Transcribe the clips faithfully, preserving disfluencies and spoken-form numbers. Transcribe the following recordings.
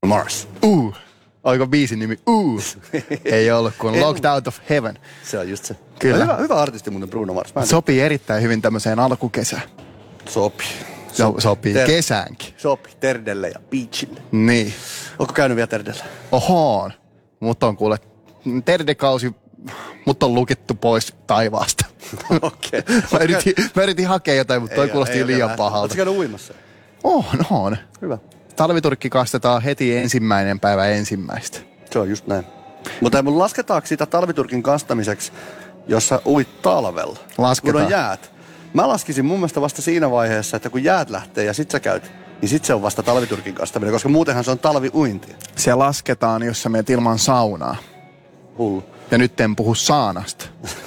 Mars. Uh. Oliko biisin nimi? Uh. Ei ollut, kun Locked Out of Heaven. Se on just se. Kyllä. Hyvä, hyvä artisti muuten Bruno Mars. Sopii erittäin hyvin tämmöiseen alkukesään. Sopii. So, sopii Ter- kesäänkin. Sopii. Terdelle ja Beachille. Niin. Ootko käynyt vielä Terdellä? Ohoon. Mutta on kuule, Terde-kausi, mutta on lukittu pois taivaasta. Okei. mä, yritin, mä yritin hakea jotain, mutta toi Ei, kuulosti ei liian ole pahalta. Ootko käynyt uimassa? On, on. Hyvä. Talviturkki kastetaan heti ensimmäinen päivä ensimmäistä. Se on just näin. Mutta mun lasketaanko sitä talviturkin kastamiseksi, jos sä uit talvella? Lasketaan. Kun on jäät. Mä laskisin mun mielestä vasta siinä vaiheessa, että kun jäät lähtee ja sit sä käyt, niin sit se on vasta talviturkin kastaminen, koska muutenhan se on talviuinti. Se lasketaan, jos sä menet ilman saunaa. Hullu. Ja nyt en puhu saanasta.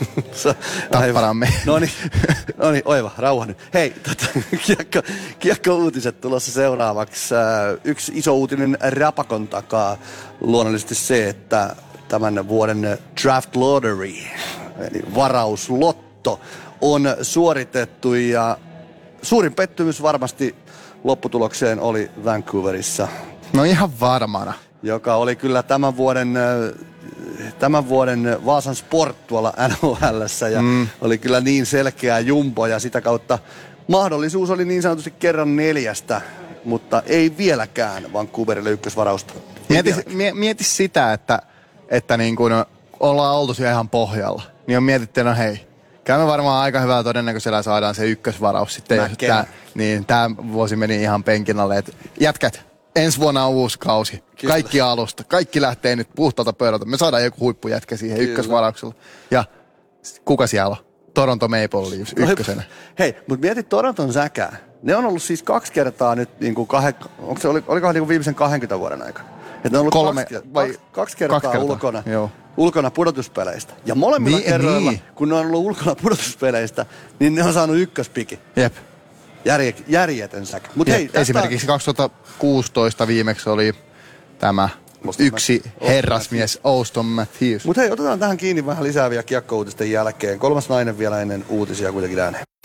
Tapparaan me. No niin, no niin, oiva, rauha nyt. Hei, tota, kiekko, kiekko uutiset tulossa seuraavaksi. Yksi iso uutinen Rapakon takaa. Luonnollisesti se, että tämän vuoden draft lottery, eli varauslotto, on suoritettu ja suurin pettymys varmasti lopputulokseen oli Vancouverissa. No ihan varmana. Joka oli kyllä tämän vuoden, tämän vuoden Vaasan Sport tuolla N H L:ssä ja mm. oli kyllä niin selkeä jumbo ja sitä kautta mahdollisuus oli niin sanotusti kerran neljästä, mutta ei vieläkään Vancouverille ykkösvarausta. Mieti, mieti sitä, että, että niin kun ollaan oltu siellä ihan pohjalla, niin on mietitty, no hei, käymme varmaan aika hyvää todennäköisellä saadaan se ykkösvaraus sitten. Jos tää, niin tämä vuosi meni ihan penkin alle, että jätkät, ensi vuonna on uusi kausi. Kyllä. Kaikki alusta. Kaikki lähtee nyt puhtaalta pöydältä. Me saadaan joku huippujätkä siihen Kyllä. ykkösvarauksella. Ja kuka siellä on? Toronto Maple Leafs ykkösenä. Hei, mutta mieti Toronton säkää. Ne on ollut siis kaksi kertaa nyt, niin kuin kahden, onko se, oli, olikohan niin kuin viimeisen kaksikymmentä vuoden aikana? Että ne on ollut Kolme, kaksi, vai, kaksi, kaksi kertaa, kaksi kertaa ulkona, joo. ulkona pudotuspeleistä. Ja molemmilla niin, kerroilla, niin. kun ne on ollut ulkona pudotuspeleistä, niin ne on saanut ykköspiki. Jep. Järje, järjetön säkä. Mut hei, esimerkiksi kaksituhattakuusitoista viimeksi oli tämä Auston yksi Matt- herrasmies Auston Matthews. Mutta hei, otetaan tähän kiinni vähän lisää vielä kiekko-uutisten jälkeen. Kolmas nainen vielä ennen uutisia kuitenkin ääneen.